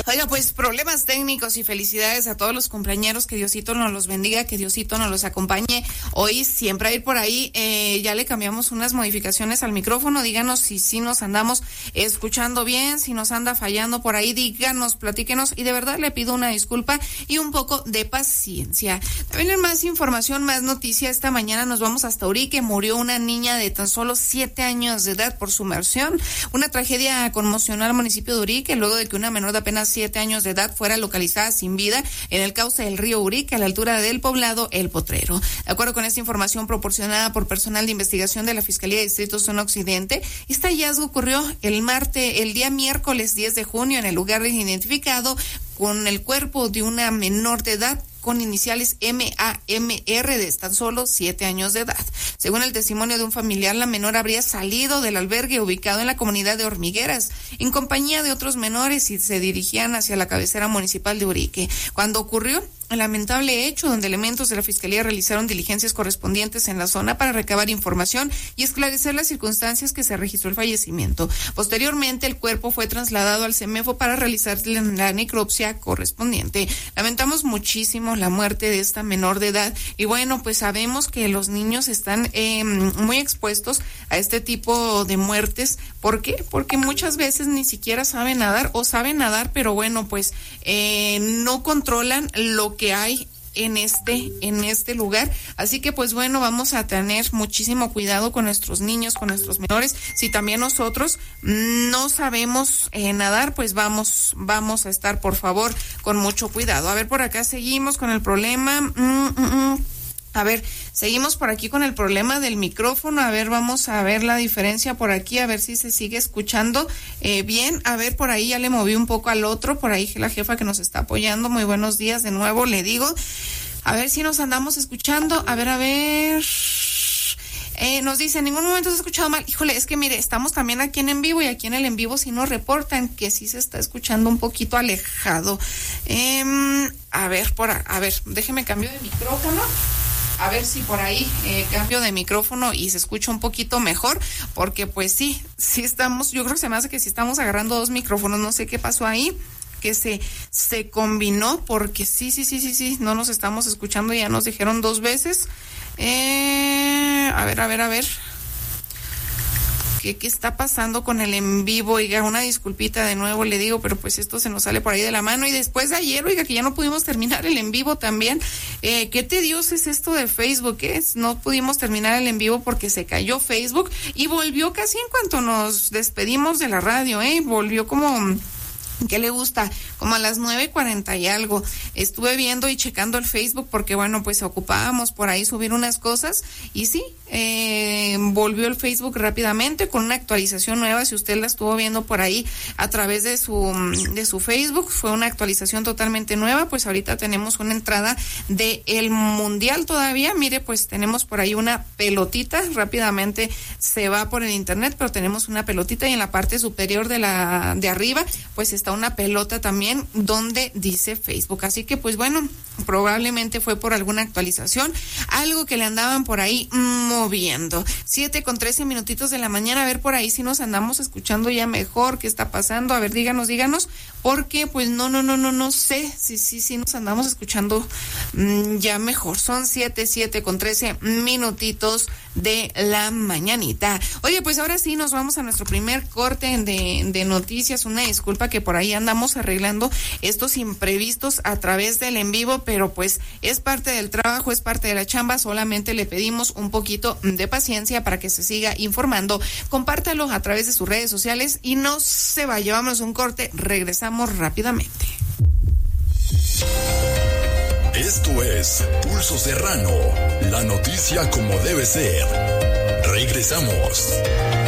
Oiga, pues problemas técnicos y felicidades a todos los cumpleañeros, que Diosito nos los bendiga, que Diosito nos los acompañe hoy, siempre a ir por ahí. Ya le cambiamos unas modificaciones al micrófono, díganos si nos andamos escuchando bien, si nos anda fallando por ahí, díganos, platíquenos, y de verdad le pido una disculpa y un poco de paciencia. También en más información, más noticia, esta mañana nos vamos hasta Urique. Murió una niña de tan solo 7 años de edad por sumersión, una tragedia conmocionó al municipio de Urique luego de que una menor de apenas 7 años de edad fuera localizada sin vida en el cauce del río Urique, a la altura del poblado El Potrero. De acuerdo con esta información proporcionada por personal de investigación de la Fiscalía de Distrito Zona Occidente, este hallazgo ocurrió el día miércoles 10 de junio en el lugar identificado con el cuerpo de una menor de edad con iniciales MAMR de tan solo 7 años de edad. Según el testimonio de un familiar, la menor habría salido del albergue ubicado en la comunidad de Hormigueras en compañía de otros menores y se dirigían hacia la cabecera municipal de Urique. Cuando ocurrió el lamentable hecho, donde elementos de la Fiscalía realizaron diligencias correspondientes en la zona para recabar información y esclarecer las circunstancias que se registró el fallecimiento. Posteriormente, el cuerpo fue trasladado al CEMEFO para realizar la necropsia correspondiente. Lamentamos muchísimo la muerte de esta menor de edad y bueno, pues sabemos que los niños están muy expuestos a este tipo de muertes. ¿Por qué? Porque muchas veces ni siquiera saben nadar o saben nadar, pero bueno, pues no controlan lo que hay en este lugar. Así que pues bueno, vamos a tener muchísimo cuidado con nuestros niños, con nuestros menores. Si también nosotros no sabemos nadar, pues vamos a estar, por favor, con mucho cuidado. A ver, por acá seguimos con el problema. A ver, seguimos por aquí con el problema del micrófono. A ver, vamos a ver la diferencia por aquí, a ver si se sigue escuchando bien. A ver, por ahí ya le moví un poco al otro, por ahí la jefa que nos está apoyando. Muy buenos días de nuevo, le digo. A ver si nos andamos escuchando. A ver. Nos dice, en ningún momento se ha escuchado mal. Híjole, es que mire, estamos también aquí en vivo y aquí en el en vivo sí nos reportan que sí se está escuchando un poquito alejado. A ver, déjeme cambio de micrófono. A ver si por ahí cambio de micrófono y se escucha un poquito mejor, porque pues sí estamos, yo creo que se me hace que sí estamos agarrando 2 micrófonos, no sé qué pasó ahí, que se combinó, porque sí, no nos estamos escuchando, ya nos dijeron 2 veces. A ver. ¿Qué está pasando con el en vivo? Oiga, una disculpita de nuevo le digo, pero pues esto se nos sale por ahí de la mano. Y después de ayer, oiga, que ya no pudimos terminar el en vivo también. Qué tedioso es esto de Facebook, no pudimos terminar el en vivo porque se cayó Facebook y volvió casi en cuanto nos despedimos de la radio, volvió como... ¿Qué le gusta? Como a las 9:40 y algo. Estuve viendo y checando el Facebook porque, bueno, pues ocupábamos por ahí subir unas cosas y sí, volvió el Facebook rápidamente con una actualización nueva. Si usted la estuvo viendo por ahí a través de su Facebook, fue una actualización totalmente nueva. Pues ahorita tenemos una entrada de el Mundial todavía. Mire, pues tenemos por ahí una pelotita. Rápidamente se va por el internet, pero tenemos una pelotita y en la parte superior de arriba, pues está una pelota también donde dice Facebook. Así que pues bueno, probablemente fue por alguna actualización, algo que le andaban por ahí moviendo. 7:13 minutitos de la mañana. A ver por ahí si nos andamos escuchando ya mejor, qué está pasando. A ver, díganos, porque pues no sé si nos andamos escuchando ya mejor. Son 7:13 minutitos de la mañanita. Oye, pues ahora sí nos vamos a nuestro primer corte de noticias. Una disculpa que por ahí andamos arreglando estos imprevistos a través del en vivo, pero pues es parte del trabajo, es parte de la chamba. Solamente le pedimos un poquito de paciencia para que se siga informando. Compártalo a través de sus redes sociales y no se vaya. Vámonos a un corte, regresamos rápidamente. Esto es Pulso Serrano, la noticia como debe ser. Regresamos.